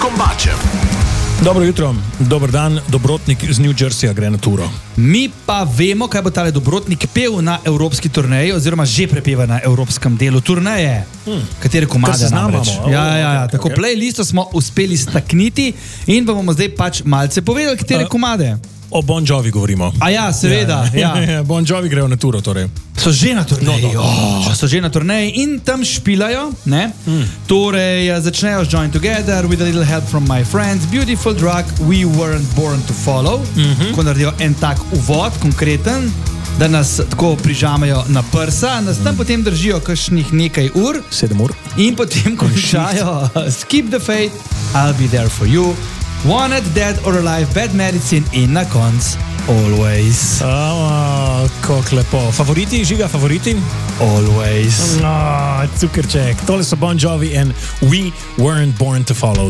Kombačem. Dobro jutro, dober dan, Dobrotnik iz New Jerseyja gre na turo. Mi pa vemo, kaj bo tale Dobrotnik pel na evropski turneji, oziroma že prepeva na evropskem delu turneje. Katere komade namreč. Ja, tako okay. Playlisto smo uspeli stakniti in pa bomo zdaj pač malce povedali, katere komade. O Bon Jovi govorimo. A ja, seveda. Ja. Bon Jovi grejo na turo, torej. So že na turneji. So že na turneji in tam špilajo, ne? Torej, začnejo s Join Together, With a Little Help from My Friends, Beautiful Drug, We Weren't Born to Follow. Ko naredijo en tak uvod, konkreten, da nas tako prižamejo na prsa, nas tam potem držijo kakšnih nekaj ur. 7 ur. In potem končajo Skip the Fate, I'll Be There For You, Wanted, Dead or Alive, Bad Medicine in na konc Always. Kako lepo. Favoriti, Žiga, favoriti? Always. Cukrček. Tole so Bon Jovi and We Weren't Born to Follow.